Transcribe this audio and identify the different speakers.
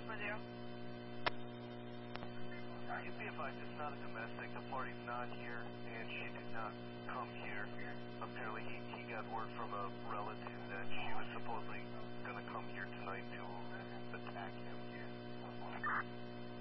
Speaker 1: 440.
Speaker 2: You'd be advised it's not a domestic. The party's not here, and she did not come here. Apparently, he got word from a relative that she was supposedly going to come here tonight to attack him.